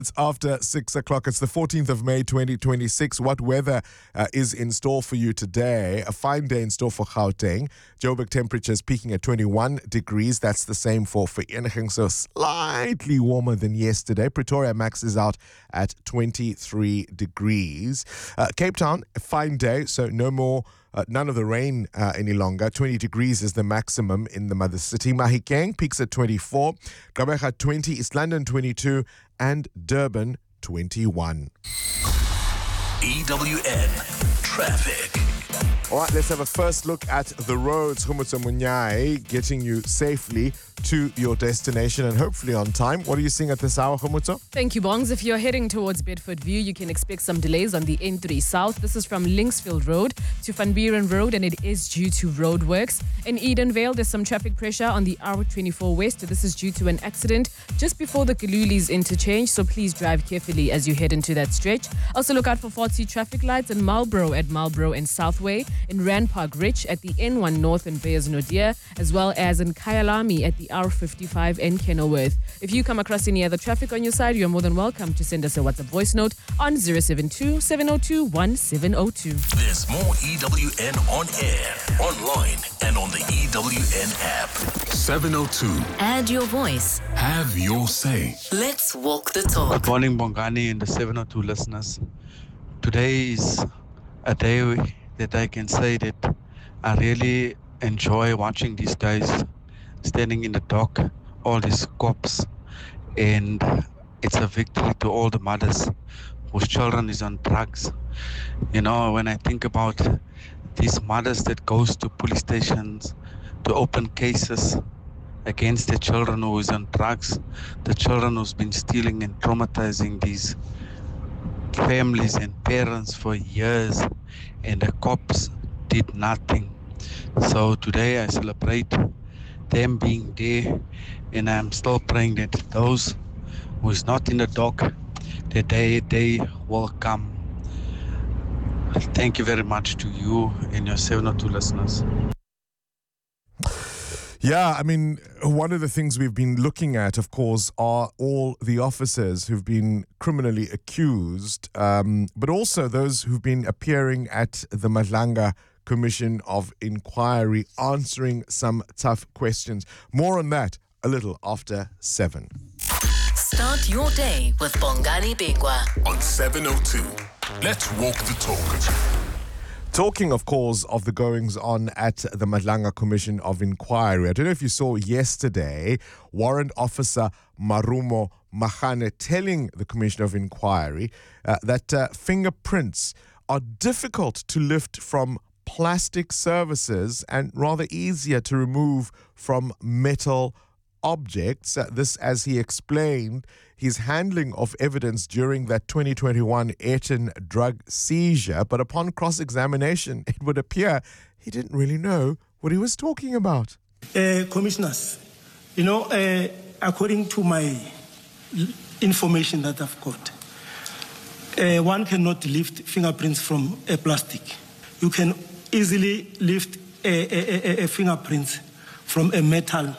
It's after 6 o'clock. It's the 14th of May, 2026. What weather is in store for you today? A fine day in store for Gauteng. Joburg temperatures peaking at 21 degrees. That's the same for Vereeniging, so slightly warmer than yesterday. Pretoria maxes out at 23 degrees. Cape Town, a fine day, so no more none of the rain any longer. 20 degrees is the maximum in the mother city. Mahikeng peaks at 24. Gqeberha 20. East London 22. And Durban 21. EWN Traffic. All right, let's have a first look at the roads. Humutsa Munyai getting you safely to your destination and hopefully on time. What are you seeing at this hour, Humutsa? Thank you, Bongs. If you're heading towards Bedford View, you can expect some delays on the N3 South. This is from Linksfield Road to Van Buren Road, and it is due to roadworks. In Edenvale, there's some traffic pressure on the R24 West. This is due to an accident just before the Kalulis interchange, so please drive carefully as you head into that stretch. Also look out for faulty traffic lights in Marlborough at Marlborough and Southway, in Rand Park Ridge at the N1 North and Bayers Nodia, as well as in Kyalami at the R55 and Kenilworth. If you come across any other traffic on your side, you're more than welcome to send us a WhatsApp voice note on 072-702-1702. There's more EWN on air, online, and on the EWN app. 702. Add your voice. Have your say. Let's walk the talk. Good morning, Bongani and the 702 listeners. Today is a day that I can say that I really enjoy watching these guys standing in the dock, all these cops, and it's a victory to all the mothers whose children is on drugs. You know, when I think about these mothers that goes to police stations to open cases against the children who is on drugs, the children who's been stealing and traumatizing these families and parents for years, and the cops did nothing. So today I celebrate them being there, and I'm still praying that those who is not in the dock, that they will come. Thank you very much to you and your 702 listeners. Yeah, I mean, one of the things we've been looking at, of course, are all the officers who've been criminally accused, but also those who've been appearing at the Madlanga Commission of Inquiry, answering some tough questions. More on that a little after 7. Start your day with Bongani Bingwa on 702. Let's walk the talk. Talking, of course, of the goings-on at the Madlanga Commission of Inquiry. I don't know if you saw yesterday, Warrant Officer Marumo Mahane telling the Commission of Inquiry that fingerprints are difficult to lift from plastic surfaces and rather easier to remove from metal objects. This, as he explained, his handling of evidence during that 2021 Ayrton drug seizure. But upon cross-examination, it would appear he didn't really know what he was talking about. Commissioners, you know, according to my information that I've got, one cannot lift fingerprints from a plastic. You can easily lift a fingerprint from a metal.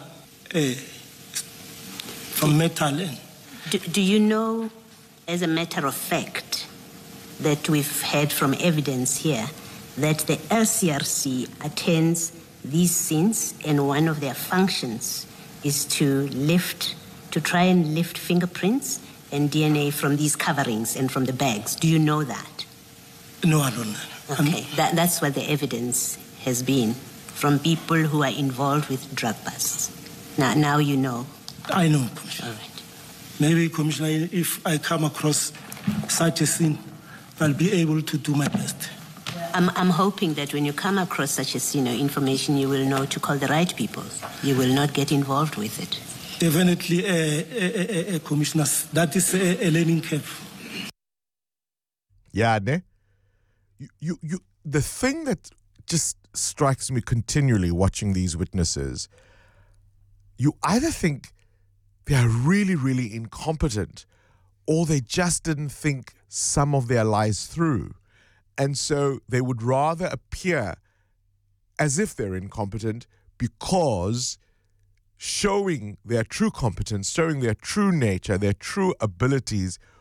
From metal. Do you know, as a matter of fact, that we've heard from evidence here that the LCRC attends these scenes and one of their functions is to try and lift fingerprints and DNA from these coverings and from the bags. Do you know that? No, I don't know. Okay, that's what the evidence has been from people who are involved with drug busts. Now you know. I know, Commissioner. All right. Maybe, Commissioner, if I come across such a scene, I'll be able to do my best. I'm hoping that when you come across such a scene or information, you will know to call the right people. You will not get involved with it. Definitely, Commissioners, that is a learning curve. Yeah, ne? You, the thing that just strikes me continually watching these witnesses, you either think they are really, really incompetent, or they just didn't think some of their lies through. And so they would rather appear as if they're incompetent because showing their true competence, showing their true nature, their true abilities